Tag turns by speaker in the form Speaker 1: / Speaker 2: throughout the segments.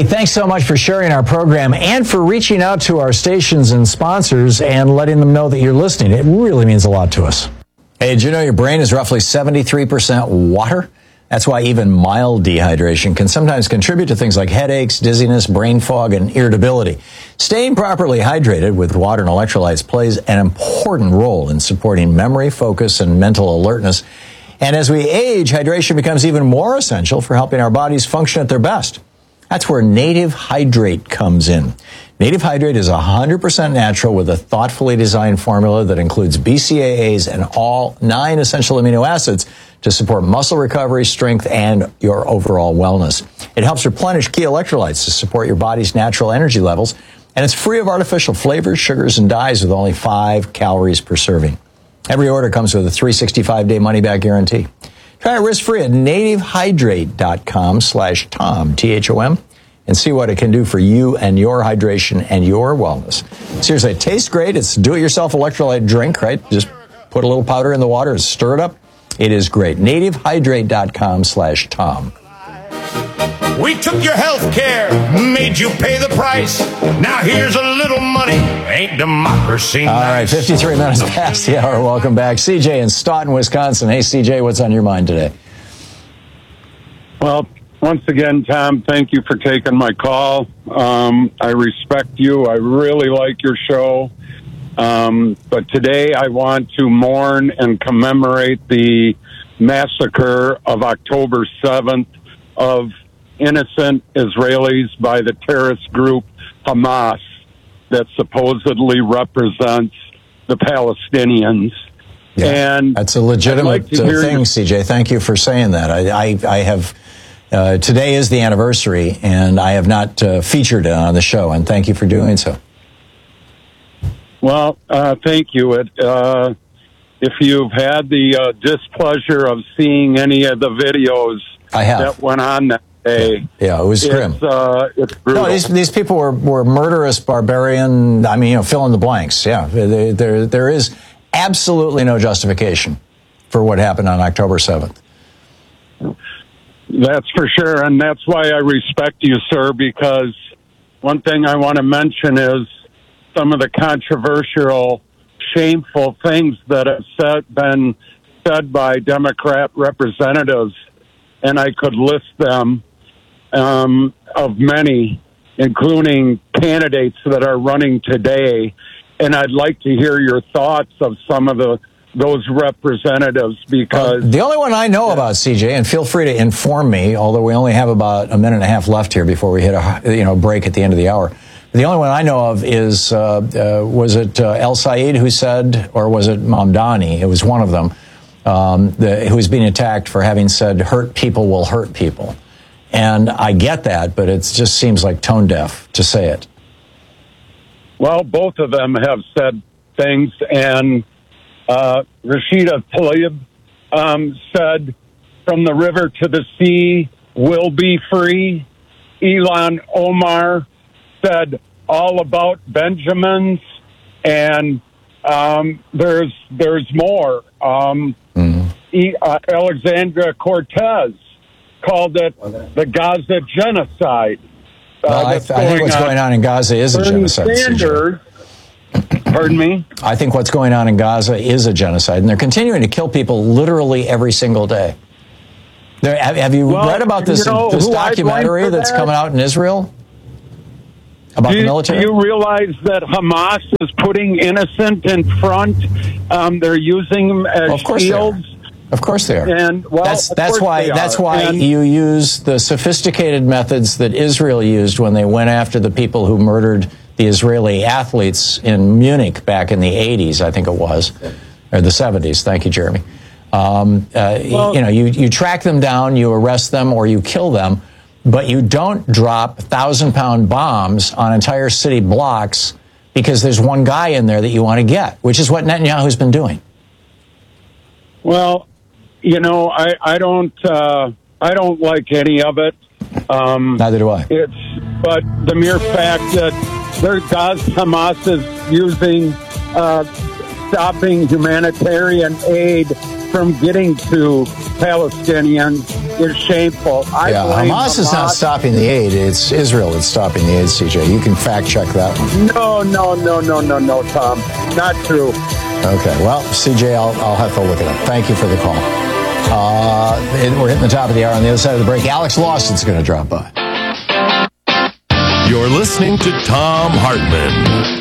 Speaker 1: Hey, thanks so much for sharing our program and for reaching out to our stations and sponsors and letting them know that you're listening. It really means a lot to us. Hey, did you know your brain is roughly 73% water? That's why even mild dehydration can sometimes contribute to things like headaches, dizziness, brain fog, and irritability. Staying properly hydrated with water and electrolytes plays an important role in supporting memory, focus, and mental alertness. And as we age, hydration becomes even more essential for helping our bodies function at their best. That's where Native Hydrate comes in. Native Hydrate is 100% natural with a thoughtfully designed formula that includes BCAAs and all 9 essential amino acids to support muscle recovery, strength, and your overall wellness. It helps replenish key electrolytes to support your body's natural energy levels, and it's free of artificial flavors, sugars, and dyes with only 5 calories per serving. Every order comes with a 365-day money-back guarantee. Try it risk-free at nativehydrate.com/Tom, T-H-O-M, and see what it can do for you and your hydration and your wellness. Seriously, it tastes great. It's do-it-yourself electrolyte drink, right? Just put a little powder in the water and stir it up. It is great. nativehydrate.com/Tom.
Speaker 2: We took your health care, made you pay the price. Now here's a little money. Ain't democracy nice?
Speaker 1: All right, 53 minutes past the hour. Welcome back. CJ in Staunton, Wisconsin. Hey, CJ, what's on your mind today?
Speaker 3: Well, once again, Tom, thank you for taking my call. I respect you. I really like your show. But today I want to mourn and commemorate the massacre of October 7th of innocent Israelis by the terrorist group Hamas that supposedly represents the Palestinians.
Speaker 1: Yeah, and that's a legitimate thing, CJ. Thank you for saying that. I have today is the anniversary, and I have not featured it on the show, and thank you for doing so.
Speaker 3: Well, thank you. If you've had the displeasure of seeing any of the videos
Speaker 1: I have.
Speaker 3: that went on that day,
Speaker 1: yeah, it was grim.
Speaker 3: It's brutal.
Speaker 1: No, these people were murderous, barbarian. I mean, fill in the blanks. Yeah, there is absolutely no justification for what happened on October 7th.
Speaker 3: That's for sure, and that's why I respect you, sir, because one thing I want to mention is some of the controversial, shameful things that have been said by Democrat representatives, and I could list them of many, including candidates that are running today, and I'd like to hear your thoughts of some of those representatives, because
Speaker 1: the only one I know about, CJ, and feel free to inform me, although we only have about a minute and a half left here before we hit a break at the end of the hour. The only one I know of is was it El Said who said, or was it Mamdani? It was one of them who was being attacked for having said, "Hurt people will hurt people," and I get that, but it just seems like tone deaf to say it.
Speaker 3: Well, both of them have said things, and Rashida Tlaib said, "From the river to the sea will be free." Ilhan Omar said, "All about Benjamins," and there's more. Alexandria Cortez called it the Gaza genocide.
Speaker 1: Well, I think what's going on in Gaza is a genocide.
Speaker 3: Sanders, pardon me?
Speaker 1: I think what's going on in Gaza is a genocide, and they're continuing to kill people literally every single day. Have you read about this documentary that's coming out in Israel? About the military?
Speaker 3: Do you realize that Hamas is putting innocent in front? They're using them as shields.
Speaker 1: Of course they are.
Speaker 3: And
Speaker 1: that's why you use the sophisticated methods that Israel used when they went after the people who murdered the Israeli athletes in Munich back in the 80s, I think it was, or the 70s. Thank you, Jeremy. You track them down, you arrest them, or you kill them. But you don't drop 1,000-pound bombs on entire city blocks because there's one guy in there that you want to get, which is what Netanyahu's been doing.
Speaker 3: Well, I don't like any of it.
Speaker 1: Neither do I.
Speaker 3: But the mere fact that Hamas is using stopping humanitarian aid from getting to Palestinians is shameful.
Speaker 1: Hamas is not stopping the aid. It's Israel that's stopping the aid, CJ. You can fact check that one.
Speaker 3: No, Tom. Not true.
Speaker 1: Okay, well, CJ, I'll have to look it up. Thank you for the call. We're hitting the top of the hour. On the other side of the break, Alex Lawson's going to drop by.
Speaker 2: You're listening to Thom Hartmann.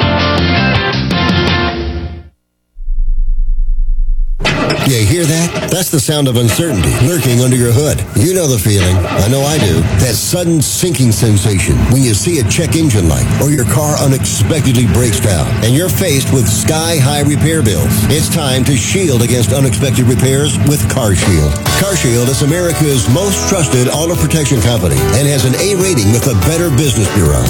Speaker 4: You hear that? That's the sound of uncertainty lurking under your hood. You know the feeling. I know I do. That sudden sinking sensation when you see a check engine light or your car unexpectedly breaks down and you're faced with sky-high repair bills. It's time to shield against unexpected repairs with CarShield. CarShield is America's most trusted auto protection company and has an A rating with the Better Business Bureau.